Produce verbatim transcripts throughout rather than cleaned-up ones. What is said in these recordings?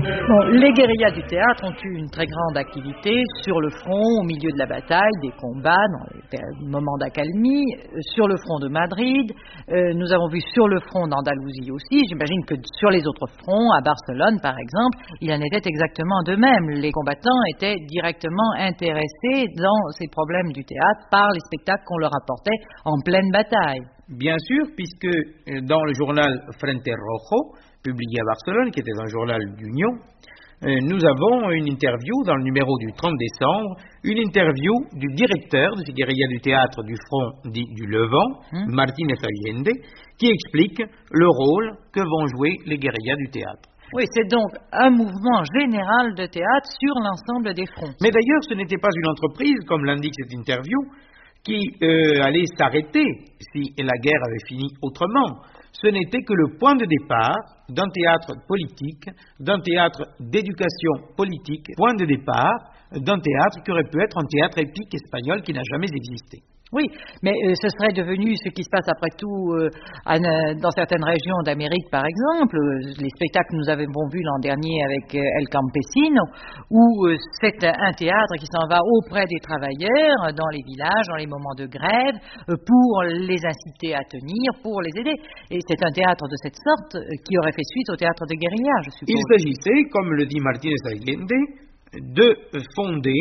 Bon, les guérillas du théâtre ont eu une très grande activité sur le front, au milieu de la bataille, des combats, dans les moments d'accalmie, sur le front de Madrid. Euh, nous avons vu sur le front d'Andalousie aussi. J'imagine que sur les autres fronts, à Barcelone par exemple, il en était exactement de même. Les combattants étaient directement intéressés dans ces problèmes du théâtre par les spectacles qu'on leur apportait en pleine bataille. Bien sûr, puisque dans le journal Frente Rojo, publié à Barcelone, qui était un journal d'Union, euh, nous avons une interview dans le numéro du trente décembre, une interview du directeur de ces guérillas du théâtre du front dit du Levant, hum. Martínez Allende, qui explique le rôle que vont jouer les guérillas du théâtre. Oui, c'est donc un mouvement général de théâtre sur l'ensemble des fronts. Mais d'ailleurs, ce n'était pas une entreprise, comme l'indique cette interview, qui euh, allait s'arrêter si la guerre avait fini autrement. Ce n'était que le point de départ d'un théâtre politique, d'un théâtre d'éducation politique, point de départ d'un théâtre qui aurait pu être un théâtre épique espagnol qui n'a jamais existé. Oui, mais euh, ce serait devenu ce qui se passe après tout euh, à, dans certaines régions d'Amérique, par exemple, euh, les spectacles que nous avons vus l'an dernier avec euh, El Campesino, où euh, c'est un théâtre qui s'en va auprès des travailleurs, dans les villages, dans les moments de grève, euh, pour les inciter à tenir, pour les aider. Et c'est un théâtre de cette sorte euh, qui aurait fait suite au théâtre de guérilla, je suppose. Il s'agissait, comme le dit Martínez Allende, de fonder,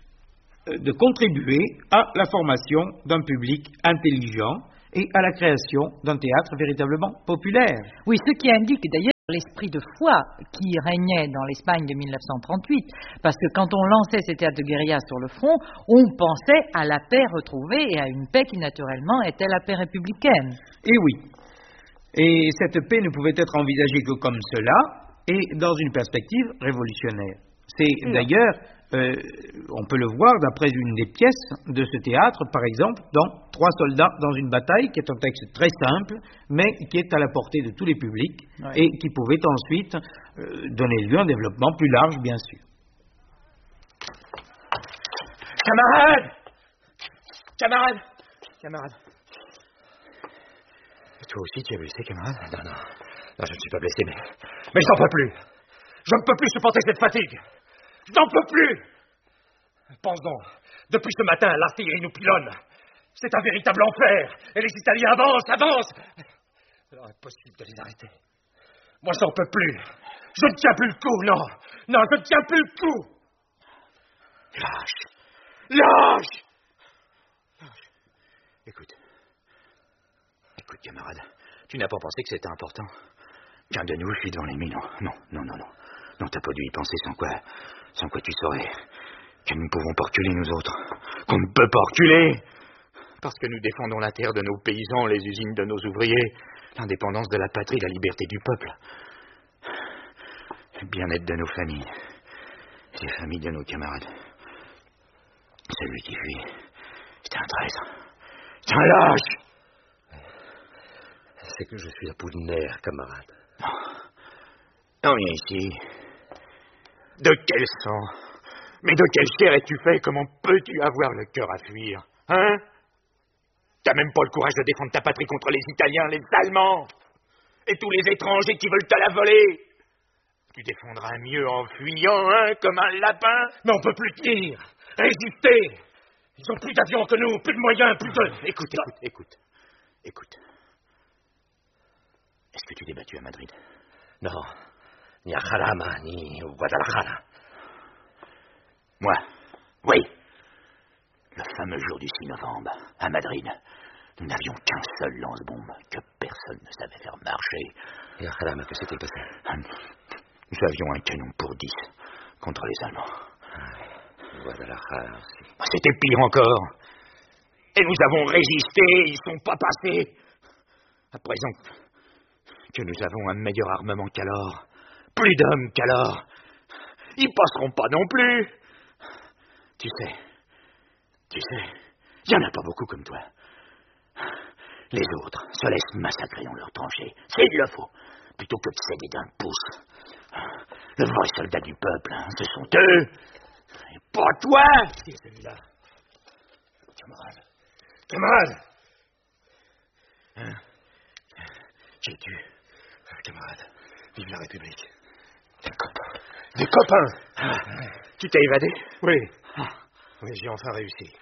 de contribuer à la formation d'un public intelligent et à la création d'un théâtre véritablement populaire. Oui, ce qui indique d'ailleurs l'esprit de foi qui régnait dans l'Espagne de mille neuf cent trente-huit, parce que quand on lançait ces théâtres de guérilla sur le front, on pensait à la paix retrouvée et à une paix qui naturellement était la paix républicaine. Et oui, et cette paix ne pouvait être envisagée que comme cela et dans une perspective révolutionnaire. C'est mmh. d'ailleurs, euh, on peut le voir d'après une des pièces de ce théâtre, par exemple, dans Trois soldats dans une bataille, qui est un texte très simple, mais qui est à la portée de tous les publics ouais. et qui pouvait ensuite euh, donner lieu à un développement plus large, bien sûr. Camarades Camarades Camarades Toi aussi, tu es blessé, camarade? Non, non. Non, je ne suis pas blessé, mais... Mais je n'en peux plus. Je ne peux plus supporter cette fatigue. Je n'en peux plus. Pense donc. Depuis ce matin, l'artillerie nous pilonne. C'est un véritable enfer. Et les Italiens avancent, avancent. Alors, impossible de les arrêter. Moi, je n'en peux plus. Je ne tiens plus le coup, non. Non, je ne tiens plus le coup. Lâche. Lâche. Lâche. Écoute. Écoute, camarade, tu n'as pas pensé que c'était important? Qu'un de nous fuit devant l'ennemi, non, non, non, non, non. Non, t'as pas dû y penser sans quoi, sans quoi tu saurais que nous ne pouvons pas reculer, nous autres. Qu'on ne peut pas reculer. Parce que nous défendons la terre de nos paysans, les usines de nos ouvriers, l'indépendance de la patrie, la liberté du peuple. Le bien-être de nos familles. Et les familles de nos camarades. Celui qui fuit, c'est un traître. C'est un lâche. C'est que je suis à bout de nerfs, camarade. Non. Non, viens ici. De quel sang? Mais de quelle chair es-tu fait? Comment peux-tu avoir le cœur à fuir? Hein? T'as même pas le courage de défendre ta patrie contre les Italiens, les Allemands et tous les étrangers qui veulent te la voler. Tu défendras mieux en fuyant, hein, comme un lapin. Mais on peut plus tenir. Résister. Ils ont plus d'avions que nous, plus de moyens, plus de... Écoute, écoute, écoute. Écoute. Est-ce que tu t'es battu à Madrid? Non. Ni à Jarama, ni au Guadalajara. Moi, oui. Le fameux jour du six novembre, à Madrid, nous n'avions qu'un seul lance-bombe que personne ne savait faire marcher. Et à Jarama, que s'est-il passé? Nous avions un canon pour dix contre les Allemands. Ah, Guadalajara aussi. C'était pire encore. Et nous avons résisté, ils ne sont pas passés. À présent que nous avons un meilleur armement qu'alors, plus d'hommes qu'alors, ils passeront pas non plus. Tu sais, tu sais, il y en a pas beaucoup comme toi. Les autres se laissent massacrer dans leurs tranchées, s'il le faut, plutôt que de céder d'un pouce. Le vrai soldat du peuple, hein, ce sont eux, et pas toi. Qui est celui-là? Camarade, camarade. Hein? J'ai tué. Camarade, vive la République. D'accord. Des copains. Ah, tu t'es évadé? Oui. Ah. Oui, j'ai enfin réussi.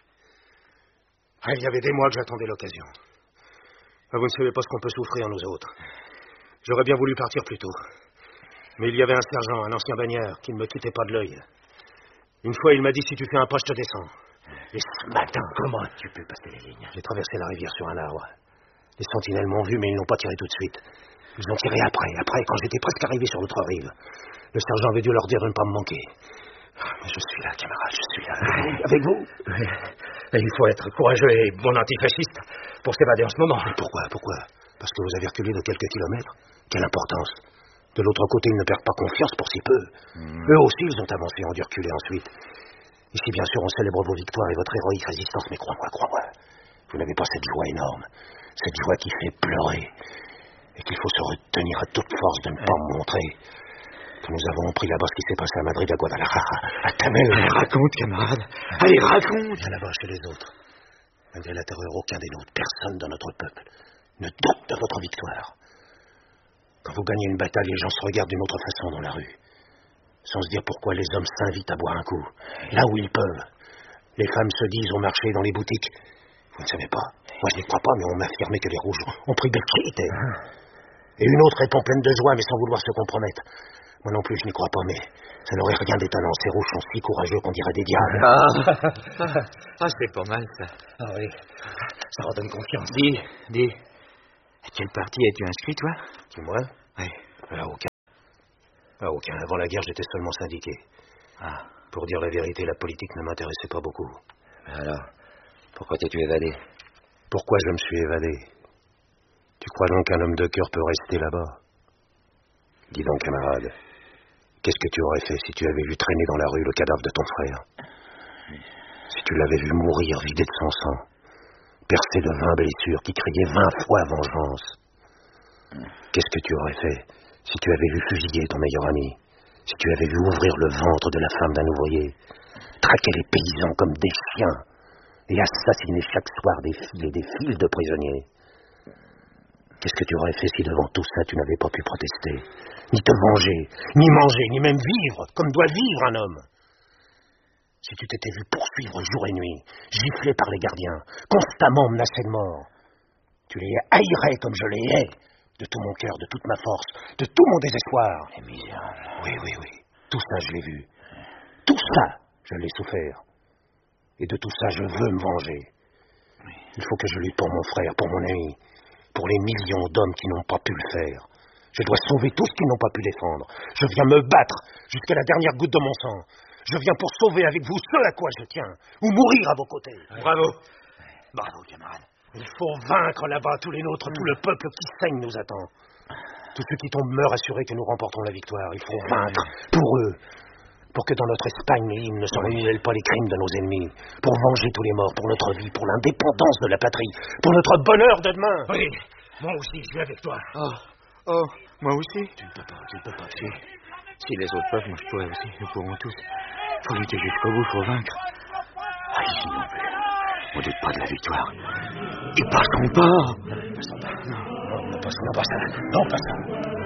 Ah, il y avait des mois que j'attendais l'occasion. Ah, vous ne savez pas ce qu'on peut souffrir, nous autres. J'aurais bien voulu partir plus tôt. Mais il y avait un sergent, un ancien bagnard, qui ne me quittait pas de l'œil. Une fois, il m'a dit, si tu fais un pas, je te descends. Et ce matin, comment tu peux passer les lignes? J'ai traversé la rivière sur un arbre. Les sentinelles m'ont vu, mais ils n'ont pas tiré tout de suite. Ils ont tiré après, après, quand j'étais presque arrivé sur l'autre rive. Le sergent avait dû leur dire de ne pas me manquer. Mais je suis là, camarade, je suis là. Avec vous? Oui. Et il faut être courageux et bon antifasciste pour s'évader en ce moment. Mais pourquoi, pourquoi? Parce que vous avez reculé de quelques kilomètres? Quelle importance? De l'autre côté, ils ne perdent pas confiance pour si peu. Mmh. Eux aussi, ils ont avancé, ont dû reculer ensuite. Ici, bien sûr, on célèbre vos victoires et votre héroïque résistance, mais crois-moi, crois-moi, vous n'avez pas cette joie énorme, cette joie qui fait pleurer, et qu'il faut se retenir à toute force de ne pas me montrer. Que nous avons appris là-bas ce qui s'est passé à Madrid, à Guadalajara, à Camel. Allez, raconte, camarade. Allez, raconte. À là-bas, chez les autres. Malgré la terreur, aucun des nôtres, personne dans notre peuple ne doute de votre victoire. Quand vous gagnez une bataille, les gens se regardent d'une autre façon dans la rue. Sans se dire pourquoi les hommes s'invitent à boire un coup. Là où ils peuvent. Les femmes se disent au marché, dans les boutiques. Vous ne savez pas. Moi, je n'y crois pas, mais on m'a affirmé que les rouges ont pris Belchite. Et une autre répond pleine de joie, mais sans vouloir se compromettre. Moi non plus, je n'y crois pas, mais ça n'aurait rien d'étonnant. Ces rouges sont si courageux qu'on dirait des diables. Ah, ah c'est pas mal, ça. Ah oui, ça redonne confiance. Dis, dis, à quel parti es-tu inscrit, toi? Qui, moi? Oui. À aucun. À aucun. Avant la guerre, j'étais seulement syndiqué. Ah. Pour dire la vérité, la politique ne m'intéressait pas beaucoup. Mais alors, pourquoi t'es-tu évadé? Pourquoi je me suis évadé? Tu crois donc qu'un homme de cœur peut rester là-bas? Dis donc, camarade, qu'est-ce que tu aurais fait si tu avais vu traîner dans la rue le cadavre de ton frère? Si tu l'avais vu mourir vidé de son sang, percé de vingt blessures, qui criait vingt fois vengeance? Qu'est-ce que tu aurais fait si tu avais vu fusiller ton meilleur ami? Si tu avais vu ouvrir le ventre de la femme d'un ouvrier, traquer les paysans comme des chiens et assassiner chaque soir des filles et des fils de prisonniers? Qu'est-ce que tu aurais fait si devant tout ça tu n'avais pas pu protester, ni te venger, ni manger, ni même vivre comme doit vivre un homme? Si tu t'étais vu poursuivre jour et nuit, giflé par les gardiens, constamment menacé de mort, tu les haïrais comme je les hais, de tout mon cœur, de toute ma force, de tout mon désespoir. Les misérables. Oui, oui, oui. Tout ça, je l'ai vu. Tout ça, je l'ai souffert. Et de tout ça, je veux me venger. Oui. Il faut que je lutte pour mon frère, pour mon ami, pour les millions d'hommes qui n'ont pas pu le faire. Je dois sauver tous qui n'ont pas pu défendre. Je viens me battre jusqu'à la dernière goutte de mon sang. Je viens pour sauver avec vous ceux à quoi je tiens, ou mourir à vos côtés. Bravo. Bravo, camarade. Il faut vaincre là-bas tous les nôtres, tout le peuple qui saigne nous attend. Tous ceux qui tombent meurent assurés que nous remportons la victoire. Il faut vaincre pour eux, pour que dans notre Espagne, les hymnes ne se renouvellent pas les crimes de nos ennemis, pour venger tous les morts, pour notre vie, pour l'indépendance de la patrie, pour notre bonheur de demain. Oui, moi aussi, je vais avec toi. Oh, oh, moi aussi? Tu ne peux pas, tu ne peux pas. Si, si les autres peuvent, moi je pourrais aussi. Nous pourrons tous. Faut lutter jusqu'au bout, faut vaincre. Ah, ici non plus. On ne doute pas de la victoire. Et passons pas. Passons pas. Non, non, passons pas ça. Non, pas ça.